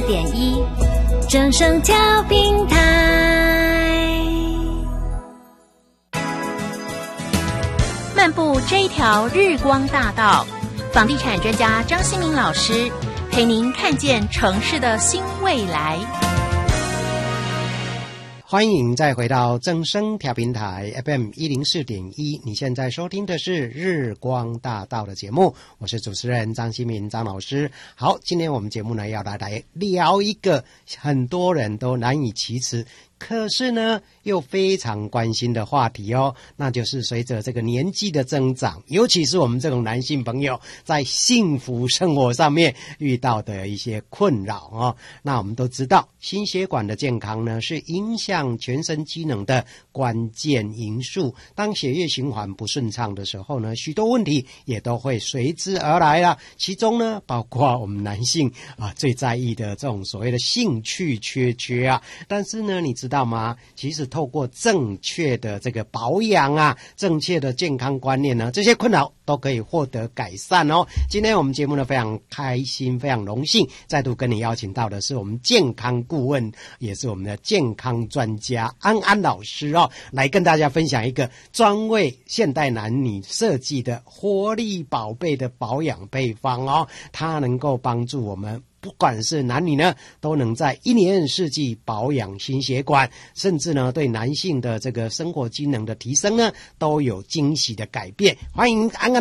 104.1正声调频台。漫步这一条日光大道，房地产专家张新民老师陪您看见城市的新未来。 欢迎再回到正声调频台 FM 104.1，你现在收听的是日光大道的节目，我是主持人张新民张老师。好，今天我们节目呢要来聊一个很多人都难以启齿，可是呢又非常关心的话题哦，那就是随着这个年纪的增长，尤其是我们这种男性朋友在幸福生活上面遇到的一些困扰哦。那我们都知道心血管的健康呢是影响全身机能的关键因素，当血液循环不顺畅的时候呢，许多问题也都会随之而来了，其中呢包括我们男性最在意的这种所谓的兴趣缺啊。但是呢你知道吗，其实透过正确的这个保养啊，正确的健康观念呢，这些困扰都可以获得改善哦。今天我们节目呢非常开心，非常荣幸再度跟你邀请到的是我们健康顾问，也是我们的健康专家安安老师哦，来跟大家分享一个专为现代男女设计的活力宝贝的保养配方哦，它能够帮助我们不管是男女呢，都能在一年四季保养心血管，甚至呢对男性的这个生活机能的提升呢，都有惊喜的改变。欢迎安安